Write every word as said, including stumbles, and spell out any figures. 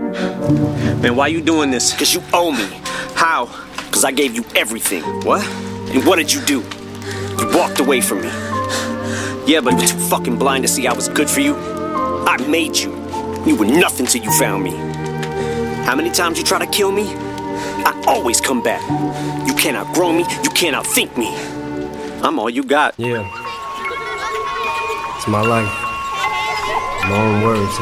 Man, why you doing this? Cause you owe me. How? Cause I gave you everything. What? And what did you do? You walked away from me. Yeah, but You were too fucking blind to see I was good for you. I made you. You were nothing till you found me. How many times you try to kill me? I always come back. You can't outgrow me. You can't outthink me. I'm all you got. Yeah. It's my life. My own words.